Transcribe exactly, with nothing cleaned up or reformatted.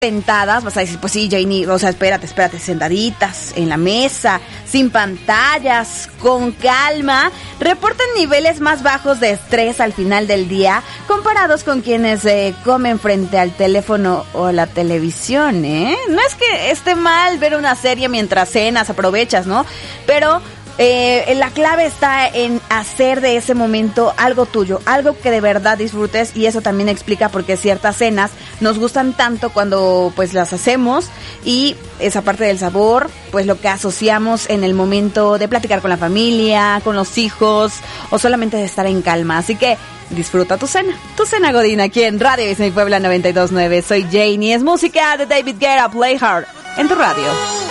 Sentadas, vas a decir, pues sí, Janie, o sea, espérate, espérate, sentaditas en la mesa, sin pantallas, con calma, reportan niveles más bajos de estrés al final del día comparados con quienes eh, comen frente al teléfono o la televisión, ¿eh? No es que esté mal ver una serie mientras cenas, aprovechas, ¿no? Pero Eh, la clave está en hacer de ese momento algo tuyo, algo que de verdad disfrutes, y eso también explica por qué ciertas cenas nos gustan tanto cuando pues las hacemos, y esa parte del sabor, pues lo que asociamos en el momento de platicar con la familia, con los hijos, o solamente de estar en calma. Así que disfruta tu cena, tu cena Godín, aquí en Radio Disney Puebla noventa y dos punto nueve. Soy Janie, es música de David Guetta, Play Hard, en tu radio.